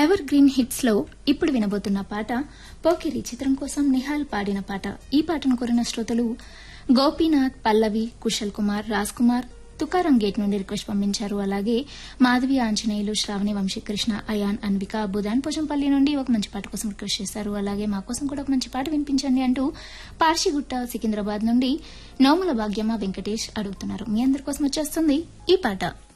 Ever green hits లో ఇప్పుడు వినబోతున్న పాట పోకిరి చిత్రం కోసం నిహాల్ పాడిన పాట. ఈ పాటను కోరిన శ్రోతలు గోపీనాథ్, పల్లవి, కుశల్ కుమార్, రాజ్ కుమార్, తుకారం గేట్ నుండి రిక్వెస్ట్ పంపించారు. అలాగే మాధవి, ఆంజనేయులు, శ్రావణి, వంశీకృష్ణ, అయాన్, అన్విక, బుధాన్ పోచంపల్లి నుండి ఒక మంచి పాట కోసం రిక్వెస్ట్ చేశారు. అలాగే మా కోసం కూడా ఒక మంచి పాట వినిపించండి అంటూ పార్షిగుట్ట, సికింద్రాబాద్ నుండి నోముల భాగ్యమ్మ, వెంకటేష్ అడుగుతున్నారు. మీ అందరి కోసం వచ్చేస్తుంది ఈ పాట.